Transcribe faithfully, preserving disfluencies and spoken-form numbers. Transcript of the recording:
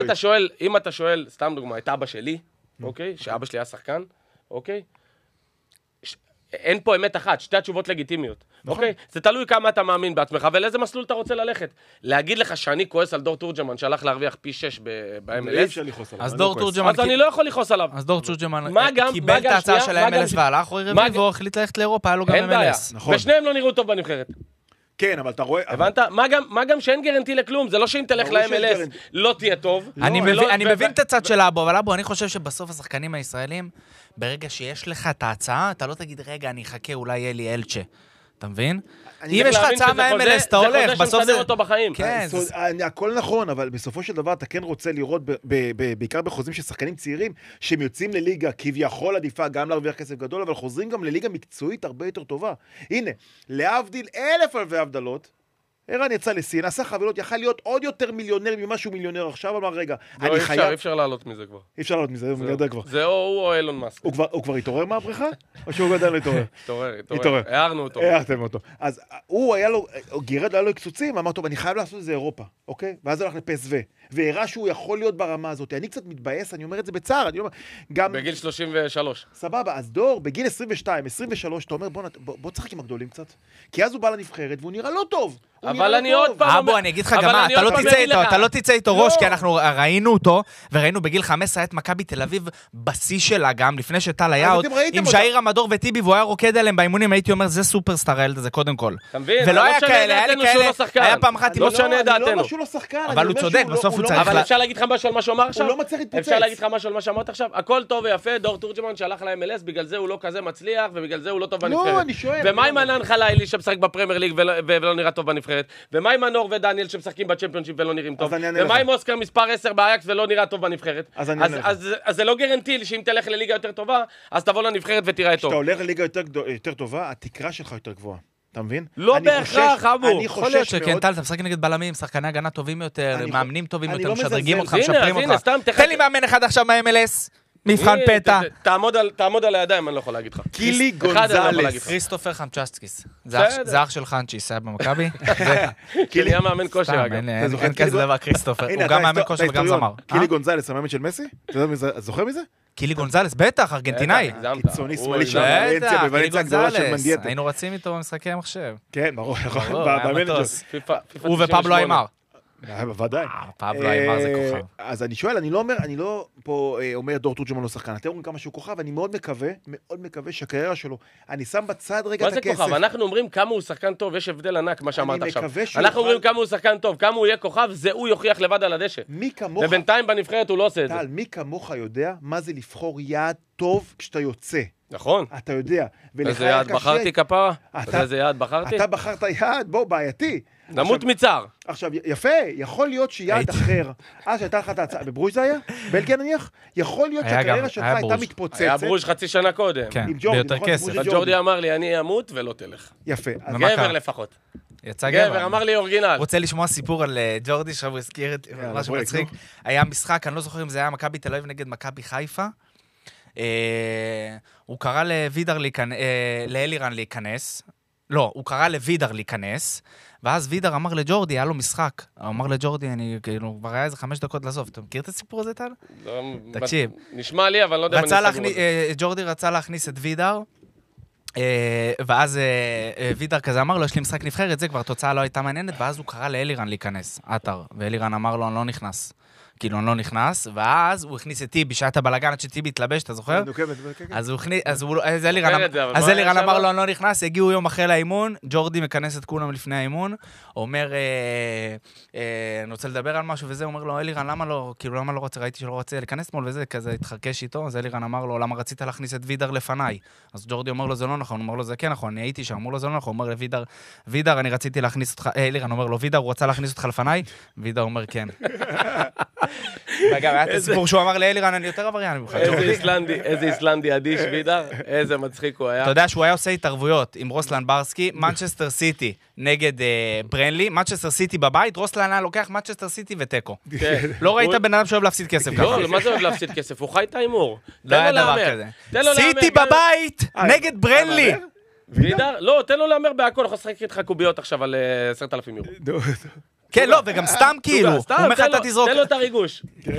אתה שואל, אם אתה שואל, סתם דוגמה, את אבא שלי, אוקיי? שאבא שלי היה שחקן, אוקיי? אין פה אמת אחת, שתי התשובות לגיטימיות, אוקיי? זה תלוי כמה אתה מאמין בעצמך, ולאיזה מסלול אתה רוצה ללכת. להגיד לך שאני כועס על דור תורג'מן, שהלך להרוויח פי שש ב-אם אל אס. אז דור תורג'מן... אז אני לא יכול לכעוס עליו. אז דור תורג'מן קיבל את ההצעה של ה-אם אל אס והלך, רועי רביבו החליט ללכת לאירופה, היה לו גם אם אל אס. ושניהם לא נראו טוב בנבחרת. כן, אבל אתה רואה... הבנת? מה גם שאין גרנטי לכלום, זה לא שאם תלך ל-אם אל אס לא תהיה טוב. אני מבין את הצד של אבו, אבל אבו, אני חושב שבסוף השחקנים הישראלים, ברגע שיש לך את ההצעה, אתה לא תגיד, רגע, אני אחכה, אולי יהיה לי אלצ'ה. אתה מבין? אם יש לך הצעה מה-אם אל אס, אתה הולך, בסוף זה... אותו בחיים. הכל נכון, אבל בסופו של דבר אתה כן רוצה לראות, בעיקר בחוזים של שחקנים צעירים, שהם יוצאים לליגה כביכול עדיפה, גם להרוויח כסף גדול, אבל חוזרים גם לליגה מקצועית הרבה יותר טובה. הנה, להבדיל אלף אלפי הבדלות, ערן יצא לסין, עשה חבילות, יכל להיות עוד יותר מיליונר ממה שהוא מיליונר עכשיו, אבל רגע, אני חייב... אי אפשר לעלות מזה כבר. אי אפשר לעלות מזה, הוא מגדל כבר. זה או הוא או אילון מאסק. הוא כבר התעורר מהבריכה? או שהוא גדל להתעורר? התעורר, התעורר. הערנו אותו. הערתם אותו. אז הוא היה לו, גירד היה לו קצוצים, אמר, טוב, אני חייב לעשות את זה אירופה, אוקיי? ואז הלך לפס ו. והראה שהוא יכול להיות ברמה הזאת. אני קצת מתבאס, אני אומר את זה בצער, אני אומר, גם... בגיל שלושים ושלוש. סבבה, אז דור, בגיל עשרים ושתיים, עשרים ושלוש, אתה אומר, בוא, בוא תשחק עם הגדולים קצת. כי אז הוא בא לנבחרת, והוא נראה לא טוב. אבל אני עוד פעם... אבו, אני אגיד לך גם מה, אתה לא תצא איתו, אתה לא תצא איתו ראש, כי אנחנו ראינו אותו, וראינו בגיל חמש עשרה את מכבי תל אביב בשיא שלה גם, לפני שטל היה עוד, עם שעיר המדור וטיבי, והוא היה רוקד עליהם באימונים, הייתי אומר, זה סופרסטאר הילד הזה, קודם כל. ולא היה כאלה, היה לי כאלה, היה פעם אחת, לא משנה את דעתנו. אני לא משהו לא שחקן, אבל הוא צודק, בסוף הוא צריך... אבל אפשר להגיד לך משהו על מה שהוא אמר עכשיו? הוא לא מצליח להתפוצץ. אפשר להגיד לך משהו על מה שאמרת עכשיו? הכל טוב ויפה, דור תורג'מן שהלך ל-אם אל אס, בגלל זה הוא לא כזה מצליח, ובגלל זה הוא לא טוב בנבחרת. לא, אני שואל. ומה עם ענן חלילי שמשחק בפרמייר ליג ולא נראה טוב בנבחרת? ומה עם הנור ודניאל שמשחקים בצ'מפיונשיפ ולא נראים טוב? ומה עם אוסקר מספר עשר באייקס ולא נראה טוב בנבחרת? אז זה לא גרנטי שאם תלך לליגה יותר טובה, אז תבוא לנבחרת ותראה טוב. כשאתה הולך לליגה יותר טובה, התקרה שלך יותר גבוהה. אתה מבין? לא בהכרח, אבו. יכול להיות שכן, טל, אתה משחק נגד בלמים, שחקני הגנה טובים יותר, מאמנים טובים יותר, משדרגים אותך, משפרים אותך. תן לי מאמן אחד עכשיו מה-אם אל אס, מבחן פתע. תעמוד על הידיים, אני לא יכול להגיד לך. קילי גונזלס. כריסטופר חמצ'סקיס. זה אח של חנצ'יס, היה במכבי. קילי היה מאמן כושר, אגב. אין כזה דבר, כריסטופר. הוא גם מאמן כושר וגם זמר. קילי גונזלס, המאמן של מסי? זוכר מזה? קילי גונזלס, בטח, ארגנטינאי. קיצוני שמאלי של ולנסיה, בוולנסיה הגדולה של מנדיאטה. היינו רצים איתו במשחקי המחשב. כן, ברור. הוא ופבלו איימר. בוודאי. פבלו איימר זה כוכב. אז אני שואל, אני לא אומר, אני לא פה אומר דור תורג'מן לא שחקן. אתם אומרים כמה שהוא כוכב, אני מאוד מקווה, מאוד מקווה שהקריירה שלו, אני שם בצד רגע את הכסף. מה זה כוכב? אנחנו אומרים כמה הוא שחקן טוב, יש הבדל ענק, מה שאמרת עכשיו. אנחנו אומרים כמה הוא שחקן טוב, כמה הוא יהיה כוכב, זה הוא יוכיח לבד על הדשא. מי כמוך... ובינתיים בנבחרת הוא לא עושה את זה. טל, מי כמוך יודע מה זה לבחור יעד טוב כשאתה יוצא? נכון. אתה יודע. איזה יעד בחרתי כפרה? איזה יעד בחרתי? אתה בחרת יעד, בוא, בעייתי. נמות מצער. עכשיו, יפה, יכול להיות שיעד אחר, אז שהייתה לך את ההצעה, בברוז' זה היה? בלגיה נניח? יכול להיות שהקריירה שלך הייתה מתפוצצת. היה ברוז' חצי שנה קודם. כן, ביותר כסף. ג'ורדי אמר לי, אני אמות ולא תלך. יפה. גבר לפחות. יצא גבר. גבר, אמר לי אורגינל. רוצה לשמוע סיפור על ג'ורדי, שהוא הזכיר את משהו מצחיק. היה משחק, אני לא זוכר אם זה היה מכבי תל אביב נגד מכבי חיפה. הוא קרא לאלירן להיכנס. לא, הוא קרא לוידר להיכנס, ואז וידר אמר לג'ורדי, היה לו משחק. הוא אמר לג'ורדי, אני כאילו, כבר היה איזה חמש דקות לעזוב. אתה מכיר את הסיפור הזה, טל? תקשיב. נשמע לי, אבל לא יודע מה אני סגור. ג'ורדי רצה להכניס את וידר, ואז וידר כזה אמר לו, יש לי משחק נבחרת, זה כבר תוצאה לא הייתה מעניינת, ואז הוא קרא לאלירן להיכנס, אתר, ואלירן אמר לו, אני לא נכנס. כאילו, אני לא נכנס, ואז הוא הכניס את טיבי, שהיה את הבלגן עד שטיבי התלבש, אתה זוכר? אז הוא הכניס, אז אלירן אמר לו, אני לא נכנס, הגיעו יום אחרי לאימון, ג'ורדי מכנס את כולם לפני האימון, אומר, אני רוצה לדבר על משהו וזה, הוא אומר לו, אלירן, למה לא, כאילו, למה לא רוצה, ראיתי שלא רוצה להיכנס מול וזה, כזה התחרקש איתו, אז אלירן אמר לו, למה רצית להכניס את וידר לפניי? אז ג'ורדי אומר לו, זה לא נכון, הוא אומר לו, זה כן נכון, אני הייתי שם, אמר לו, זה לא נכון, הוא אומר לוידר, וידר, אני רציתי להכניס אותך, אלירן אומר לו, וידר, הוא רצה להכניס אותך לפניי? וידר אומר, כן. וגם היה את הסיפור שהוא אמר לאלירן, אני יותר עבריין ממך. איזה איסלנדי אדיש, וידר, איזה מצחיק הוא היה. אתה יודע שהוא היה עושה התערבויות עם רוסלן ברסקי, מנצ'סטר סיטי נגד ברנלי, מנצ'סטר סיטי בבית, רוסלן היה לוקח מנצ'סטר סיטי וטקו. לא ראית בן אדם שאוהב להפסיד כסף ככה. לא, מה זה אוהב להפסיד כסף? הוא חי את האימור. לא היה דבר כזה. סיטי בבית נגד ברנלי. וידר, לא, תן לו לאמר בהכל, אנחנו נשחק איתך קוביות עכשיו על עשרת אלפים יורו. כן, לא, וגם סתם כאילו. סתם, תן לו את הריגוש.